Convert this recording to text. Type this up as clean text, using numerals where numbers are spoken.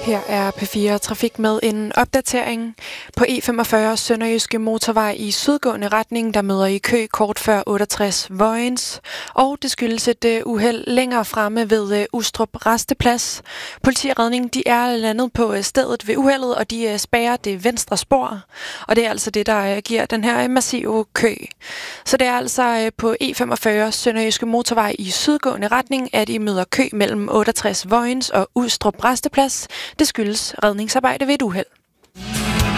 Her er P4 Trafik med en opdatering. På E45 Sønderjyske Motorvej i sydgående retning, der møder I kø kort før 68 Vojens. Og det skyldes et uheld længere fremme ved Ustrup Rasteplads. Politi og redning de er landet på stedet ved uheldet, og de spærrer det venstre spor. Og det er altså det, der giver den her massive kø. Så det er altså på E45 Sønderjyske Motorvej i sydgående retning, at I møder kø mellem 68 Vojens og Ustrup Rasteplads. Det skyldes redningsarbejde ved et uheld.